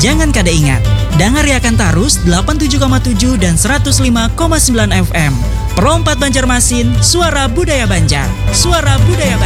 Jangan kada ingat, dengar Yakan Tarus 87,7 dan 105,9 FM. Pro 4 Banjarmasin, suara budaya Banjar. Suara budaya Banjar.